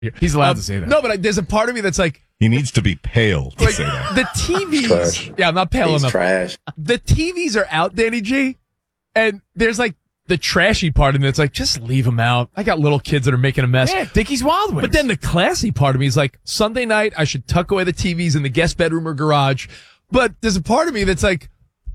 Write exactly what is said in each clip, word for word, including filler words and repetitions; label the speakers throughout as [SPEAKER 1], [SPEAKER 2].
[SPEAKER 1] He's allowed
[SPEAKER 2] um,
[SPEAKER 1] to say that.
[SPEAKER 2] No, but I, there's a part of me that's like,
[SPEAKER 3] He needs to be pale to
[SPEAKER 2] like
[SPEAKER 3] say that.
[SPEAKER 2] the T Vs.
[SPEAKER 4] Trash.
[SPEAKER 2] Yeah, I'm not pale
[SPEAKER 4] He's
[SPEAKER 2] enough.
[SPEAKER 4] trash.
[SPEAKER 2] The T Vs are out, Danny G, and there's like the trashy part of me that's like, just leave them out. I got little kids that are making a mess.
[SPEAKER 1] Yeah, Dickies Wild Wings.
[SPEAKER 2] But then the classy part of me is like, Sunday night, I should tuck away the T Vs in the guest bedroom or garage. But there's a part of me that's like,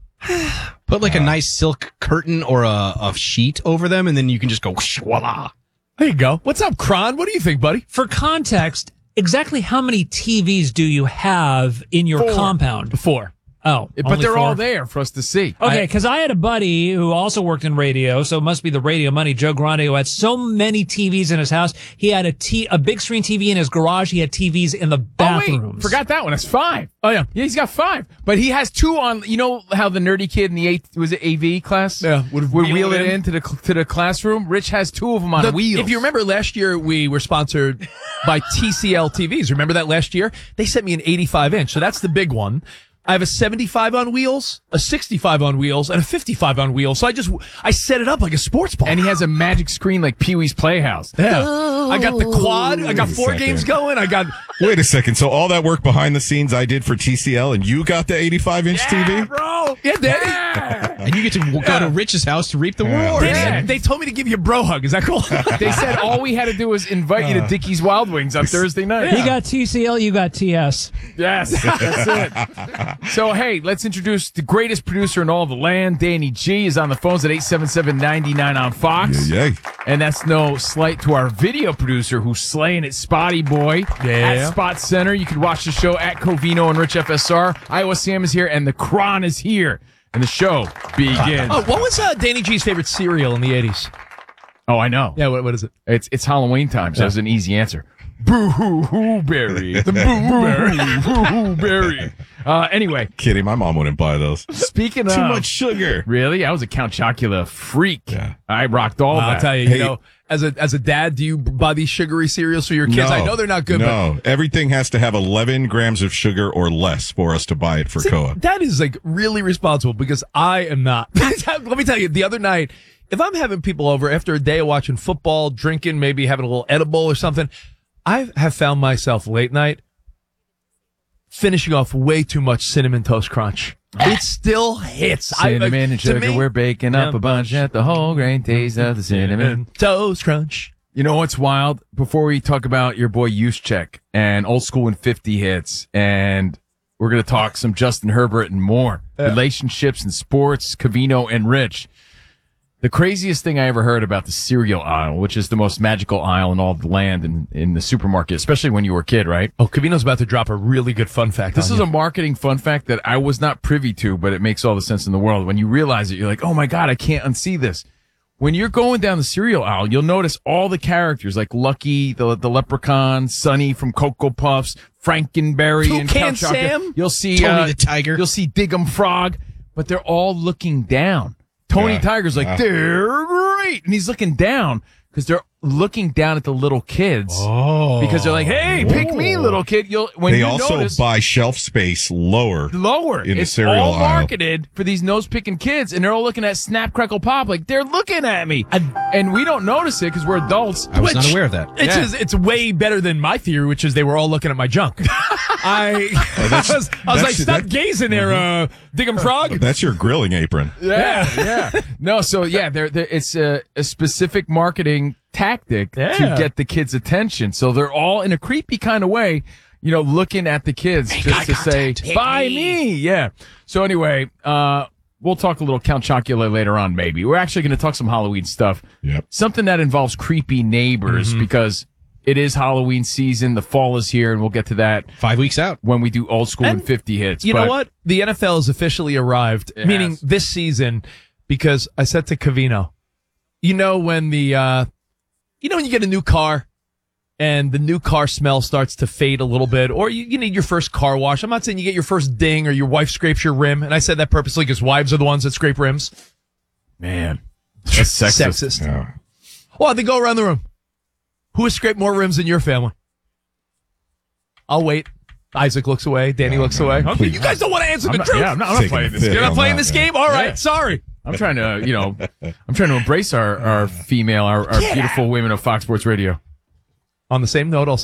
[SPEAKER 5] Put like a nice silk curtain or a, a sheet over them, and then you can just go whoosh, voila.
[SPEAKER 2] there you go. What's up, Kron? What do you think, buddy?
[SPEAKER 6] For context, exactly how many T Vs do you have in your
[SPEAKER 2] Four.
[SPEAKER 6] compound?
[SPEAKER 2] Four.
[SPEAKER 6] Oh,
[SPEAKER 1] but
[SPEAKER 6] only
[SPEAKER 1] they're
[SPEAKER 6] four?
[SPEAKER 1] all there for us to see.
[SPEAKER 6] Okay, because I, I had a buddy who also worked in radio, so it must be the radio money, Joe Grande, who had so many T Vs in his house. He had a t a big screen T V in his garage. He had T Vs in the
[SPEAKER 1] Oh,
[SPEAKER 6] bathrooms.
[SPEAKER 1] wait, forgot that one. That's five.
[SPEAKER 2] Oh, yeah.
[SPEAKER 1] Yeah, he's got five. But he has two on, you know how the nerdy kid in the eighth, was it A V class?
[SPEAKER 2] Yeah, would
[SPEAKER 1] would
[SPEAKER 2] wheel
[SPEAKER 1] wheel
[SPEAKER 2] it
[SPEAKER 1] it
[SPEAKER 2] in.
[SPEAKER 1] into the, to the classroom? Rich has two of them on
[SPEAKER 2] The-
[SPEAKER 1] wheels.
[SPEAKER 2] If you remember last year, we were sponsored by T C L T Vs. Remember that last year? They sent me an eighty-five inch, so that's the big one. I have a seventy-five on wheels, a sixty-five on wheels, and a fifty-five on wheels. So I just, I set it up like a sports bar.
[SPEAKER 1] And he has a magic screen like Pee-wee's Playhouse.
[SPEAKER 2] yeah. I got the quad. I got
[SPEAKER 3] Wait a
[SPEAKER 2] four
[SPEAKER 3] second.
[SPEAKER 2] games going. I got,
[SPEAKER 3] Wait a second. So all that work behind the scenes I did for T C L, and you got the eighty-five inch T V?
[SPEAKER 2] bro. Yeah, Daddy.
[SPEAKER 5] And you get to w- go to Rich's house to reap the rewards.
[SPEAKER 2] Danny, they told me to give you a bro hug. Is that cool?
[SPEAKER 1] They said all we had to do was invite you to Dickies Wild Wings on Thursday night.
[SPEAKER 6] He got T C L, you got T S.
[SPEAKER 1] Yes, that's it. So, hey, let's introduce the greatest producer in all the land. Danny G is on the phones at eight seven seven, nine nine on Fox.
[SPEAKER 3] Yeah, yeah.
[SPEAKER 1] And that's no slight to our video producer who's slaying it, Spotty Boy.
[SPEAKER 2] Yeah.
[SPEAKER 1] At Spot Center. You can watch the show at Covino and Rich F S R. Iowa Sam is here, and the Kron is here. And the show begins.
[SPEAKER 2] Oh, what was uh, Danny G's favorite cereal in the eighties?
[SPEAKER 1] Oh, I know.
[SPEAKER 2] Yeah, what, what is it?
[SPEAKER 1] It's it's Halloween time, so that's an easy answer. Boo-hoo-hoo berry. The boo-berry. Boo-hoo berry. Uh, anyway,
[SPEAKER 3] Kidding. My mom wouldn't buy those.
[SPEAKER 1] speaking
[SPEAKER 3] Too
[SPEAKER 1] of...
[SPEAKER 3] much sugar.
[SPEAKER 1] Really? I was a Count Chocula freak.
[SPEAKER 3] Yeah.
[SPEAKER 1] I rocked all
[SPEAKER 2] I'll
[SPEAKER 1] that.
[SPEAKER 2] tell you,
[SPEAKER 3] Hey.
[SPEAKER 2] you know, as a as a dad, do you buy these sugary cereals for your kids?
[SPEAKER 3] No,
[SPEAKER 2] I know they're not good, but
[SPEAKER 3] No, everything has to have eleven grams of sugar or less for us to buy it for
[SPEAKER 2] See,
[SPEAKER 3] Koa.
[SPEAKER 2] that is like really responsible because I am not. Let me tell you, the other night, if I'm having people over after a day of watching football, drinking, maybe having a little edible or something, I have found myself late night finishing off way too much Cinnamon Toast Crunch. It still hits. I-
[SPEAKER 1] Cinnamon
[SPEAKER 2] like,
[SPEAKER 1] and
[SPEAKER 2] to
[SPEAKER 1] sugar,
[SPEAKER 2] me-
[SPEAKER 1] we're baking up
[SPEAKER 2] Yeah.
[SPEAKER 1] a bunch at the whole grain taste of the cinnamon.
[SPEAKER 2] Toast Crunch.
[SPEAKER 1] You know what's wild? Before we talk about your boy Juszczyk and old school and fifty hits, and we're going to talk some Justin Herbert and more. Relationships and sports, Covino and Rich. The craziest thing I ever heard about the cereal aisle, which is the most magical aisle in all the land in, in the supermarket, especially when you were a kid, right?
[SPEAKER 2] Oh, Covino's about to drop a really good fun fact.
[SPEAKER 1] This
[SPEAKER 2] on
[SPEAKER 1] is
[SPEAKER 2] you.
[SPEAKER 1] a marketing fun fact that I was not privy to, but it makes all the sense in the world. When you realize it, you're like, oh my God, I can't unsee this. When you're going down the cereal aisle, you'll notice all the characters like Lucky, the the leprechaun, Sonny from Cocoa Puffs, Frankenberry, and
[SPEAKER 2] Toucan
[SPEAKER 1] Count Chocula.
[SPEAKER 2] Sam?
[SPEAKER 1] You'll see
[SPEAKER 5] Tony
[SPEAKER 1] uh,
[SPEAKER 5] the Tiger.
[SPEAKER 1] You'll see Diggum Frog, but they're all looking down. Tony
[SPEAKER 3] Yeah.
[SPEAKER 1] Tiger's like,
[SPEAKER 3] Yeah.
[SPEAKER 1] they're great. And he's looking down because they're looking down at the little kids.
[SPEAKER 2] Oh.
[SPEAKER 1] Because they're like, hey, pick me, little kid. You'll when
[SPEAKER 3] They
[SPEAKER 1] you
[SPEAKER 3] also
[SPEAKER 1] notice,
[SPEAKER 3] buy shelf space lower.
[SPEAKER 1] lower.
[SPEAKER 3] in the
[SPEAKER 1] it's
[SPEAKER 3] cereal
[SPEAKER 1] all
[SPEAKER 3] aisle.
[SPEAKER 1] marketed for these nose-picking kids, and they're all looking at Snap, Crackle, Pop like they're looking at me. And, and we don't notice it because we're adults.
[SPEAKER 5] I was
[SPEAKER 2] Which-
[SPEAKER 5] not aware of that.
[SPEAKER 2] It's
[SPEAKER 1] Yeah.
[SPEAKER 2] just, it's way better than my theory, which is they were all looking at my junk. I, I was, I was
[SPEAKER 3] that's-
[SPEAKER 2] like, stop
[SPEAKER 3] that-
[SPEAKER 2] gazing there, uh, Diggum Frog.
[SPEAKER 3] That's your grilling apron.
[SPEAKER 1] Yeah, yeah. No, so yeah, they're, they're, it's a, a specific marketing tactic
[SPEAKER 2] Yeah.
[SPEAKER 1] to get the kids' attention. So they're all in a creepy kind of way, you know, looking at the kids just to say, buy me. Yeah. So anyway, uh, we'll talk a little Count Chocula later on, maybe. We're actually going to talk some Halloween stuff.
[SPEAKER 3] Yep.
[SPEAKER 1] Something that involves creepy neighbors because it is Halloween season. The fall is here, and we'll get to that
[SPEAKER 5] Five weeks out.
[SPEAKER 1] when we do old school and,
[SPEAKER 2] And
[SPEAKER 1] fifty hits.
[SPEAKER 2] You
[SPEAKER 1] But
[SPEAKER 2] know what? The N F L has officially arrived,
[SPEAKER 1] It
[SPEAKER 2] meaning
[SPEAKER 1] has.
[SPEAKER 2] this season, because I said to Covino, you know, when the, uh, you know, when you get a new car and the new car smell starts to fade a little bit, or you, you need your first car wash. I'm not saying you get your first ding or your wife scrapes your rim. And I said that purposely because wives are the ones that scrape rims.
[SPEAKER 1] Man, that's sexist.
[SPEAKER 2] Sexist.
[SPEAKER 3] Yeah.
[SPEAKER 2] Well, they go around the room. Who has scraped more rims in your family? I'll wait. Isaac looks away. Danny
[SPEAKER 3] No,
[SPEAKER 2] looks
[SPEAKER 3] no,
[SPEAKER 2] away.
[SPEAKER 3] no,
[SPEAKER 2] Okay,
[SPEAKER 3] please.
[SPEAKER 2] you guys don't want to answer
[SPEAKER 1] I'm
[SPEAKER 2] the
[SPEAKER 1] not,
[SPEAKER 2] truth.
[SPEAKER 1] yeah, I'm not, I'm not
[SPEAKER 3] Taking
[SPEAKER 1] playing
[SPEAKER 3] a
[SPEAKER 1] this
[SPEAKER 3] fit
[SPEAKER 1] game.
[SPEAKER 2] You're not
[SPEAKER 3] on
[SPEAKER 2] playing
[SPEAKER 3] that,
[SPEAKER 2] this
[SPEAKER 3] yeah.
[SPEAKER 2] game? All right,
[SPEAKER 1] Yeah.
[SPEAKER 2] sorry.
[SPEAKER 1] I'm trying to, you know, I'm trying to embrace our, our female, our, our
[SPEAKER 2] Get
[SPEAKER 1] beautiful women of Fox Sports Radio.
[SPEAKER 2] On the same note, I'll